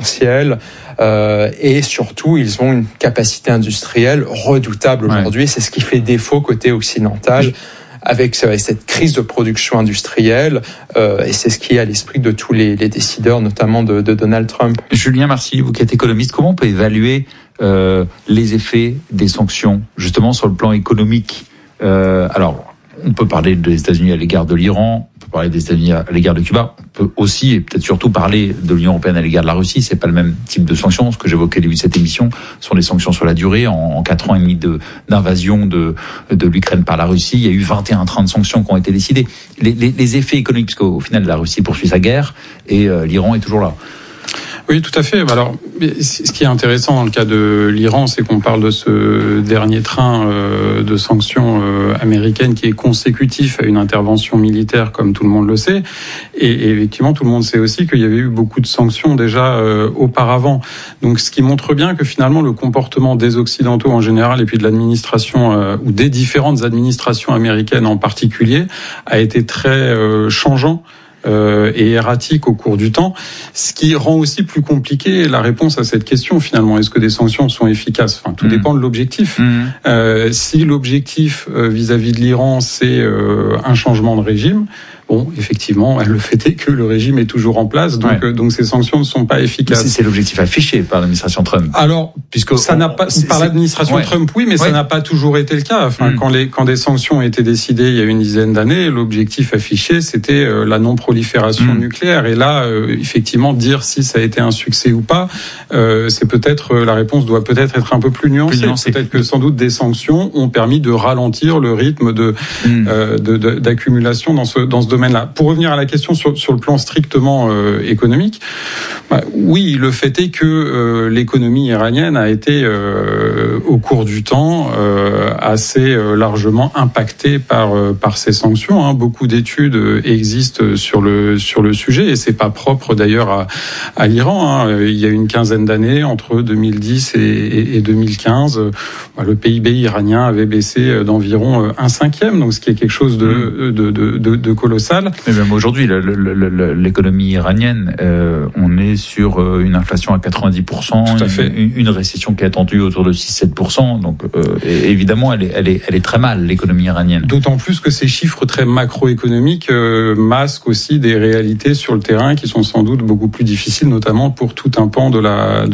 potentiel et surtout, ils ont une capacité industrielle redoutable aujourd'hui. Ouais. C'est ce qui fait défaut côté occidental. Avec cette crise de production industrielle, et c'est ce qui est à l'esprit de tous les décideurs, notamment de Donald Trump. Julien Marcy, vous qui êtes économiste, comment on peut évaluer les effets des sanctions, justement sur le plan économique? Alors, on peut parler des États-Unis à l'égard de l'Iran, on peut parler des États-Unis à l'égard de Cuba, on peut aussi et peut-être surtout parler de l'Union européenne à l'égard de la Russie. C'est pas le même type de sanctions. Ce que j'évoquais au début de cette émission sont les sanctions sur la durée. En 4 ans et demi d'invasion de l'Ukraine par la Russie, il y a eu 21 trains de sanctions qui ont été décidés. Les effets économiques, parce qu'au final, la Russie poursuit sa guerre et l'Iran est toujours là. Oui, tout à fait. Alors, ce qui est intéressant dans le cas de l'Iran, c'est qu'on parle de ce dernier train de sanctions américaines qui est consécutif à une intervention militaire, comme tout le monde le sait. Et effectivement, tout le monde sait aussi qu'il y avait eu beaucoup de sanctions déjà auparavant. Donc, ce qui montre bien que finalement, le comportement des Occidentaux en général et puis de l'administration ou des différentes administrations américaines en particulier a été très changeant. Et erratique au cours du temps, ce qui rend aussi plus compliqué la réponse à cette question finalement. Est-ce que des sanctions sont efficaces ? Enfin, tout dépend de l'objectif. Si l'objectif vis-à-vis de l'Iran, c'est un changement de régime, bon, effectivement, le fait est que le régime est toujours en place, donc ces sanctions ne sont pas efficaces. C'est l'objectif affiché par l'administration Trump. Alors, puisque ça n'a pas par l'administration Trump, oui, mais ça n'a pas toujours été le cas. Enfin, quand des sanctions ont été décidées il y a une dizaine d'années, l'objectif affiché c'était la non-prolifération nucléaire. Et là, effectivement, dire si ça a été un succès ou pas, c'est peut-être la réponse doit peut-être être un peu plus nuancée. Peut-être que sans doute des sanctions ont permis de ralentir le rythme d'accumulation dans ce domaine-là. Pour revenir à la question sur le plan strictement économique, oui, le fait est que l'économie iranienne a été au cours du temps assez largement impactée par ces sanctions. Beaucoup d'études existent sur le sujet et c'est pas propre d'ailleurs à l'Iran. Il y a une quinzaine d'années, entre 2010 et 2015, le PIB iranien avait baissé d'environ 1/5, donc ce qui est quelque chose de colossal. Mais même aujourd'hui, l'économie iranienne, on est sur une inflation à 90%, tout à fait. Une récession qui est attendue autour de 6-7%. Donc évidemment, elle est très mal, l'économie iranienne. D'autant plus que ces chiffres très macroéconomiques masquent aussi des réalités sur le terrain qui sont sans doute beaucoup plus difficiles, notamment pour tout un pan de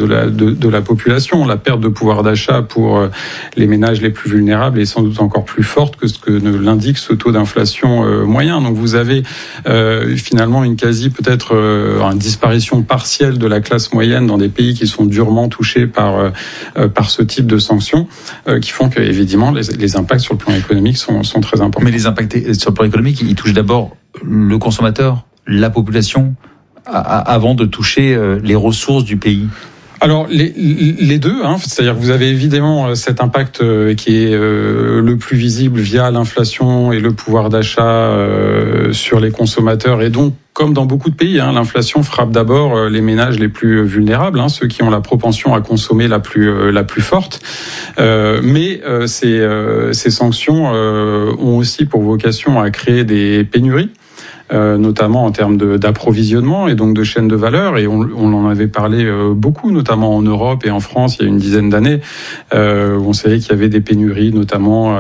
la population. La perte de pouvoir d'achat pour les ménages les plus vulnérables est sans doute encore plus forte que ce que l'indique ce taux d'inflation moyen. Donc vous avez finalement une peut-être une disparition partielle de la classe moyenne dans des pays qui sont durement touchés par ce type de sanctions, qui font que évidemment les impacts sur le plan économique sont très importants. Mais les impacts sur le plan économique, ils touchent d'abord le consommateur, la population, avant de toucher les ressources du pays. Alors les deux, c'est-à-dire que vous avez évidemment cet impact qui est le plus visible via l'inflation et le pouvoir d'achat sur les consommateurs, et donc comme dans beaucoup de pays, l'inflation frappe d'abord les ménages les plus vulnérables, ceux qui ont la propension à consommer la plus forte. Mais ces sanctions ont aussi pour vocation à créer des pénuries. Notamment en termes d'approvisionnement et donc de chaîne de valeur, et on en avait parlé beaucoup, notamment en Europe et en France il y a une dizaine d'années, où on savait qu'il y avait des pénuries, notamment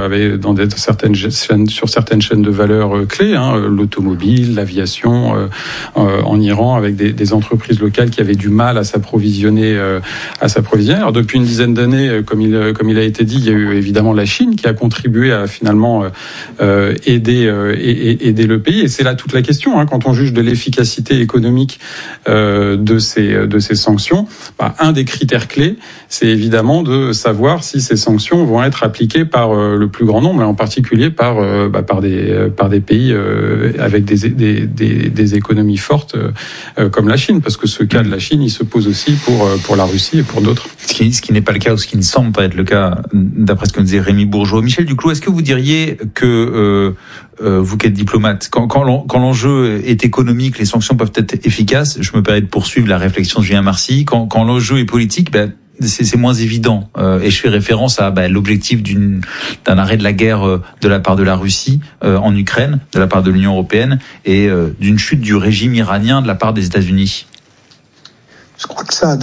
sur certaines chaînes de valeur clés, l'automobile, l'aviation, en Iran, avec des entreprises locales qui avaient du mal à s'approvisionner. Alors depuis une dizaine d'années, comme il a été dit, il y a eu évidemment la Chine qui a contribué à finalement aider le pays, et c'est là toute la question, quand on juge de l'efficacité économique de ces sanctions. Un des critères clés, c'est évidemment de savoir si ces sanctions vont être appliquées par le plus grand nombre, et en particulier par des pays avec des économies fortes comme la Chine, parce que ce cas de la Chine, il se pose aussi pour la Russie et pour d'autres. Ce qui n'est pas le cas, ou ce qui ne semble pas être le cas, d'après ce que nous disait Rémi Bourgeois. Michel Duclos, est-ce que vous diriez que vous qui êtes diplomate, quand l'enjeu est économique, les sanctions peuvent être efficaces? Je me permets de poursuivre la réflexion de Julien Marcy. Quand l'enjeu est politique, c'est moins évident. Et je fais référence à l'objectif d'un arrêt de la guerre de la part de la Russie en Ukraine, de la part de l'Union européenne, et d'une chute du régime iranien de la part des États-Unis. Je crois que ça a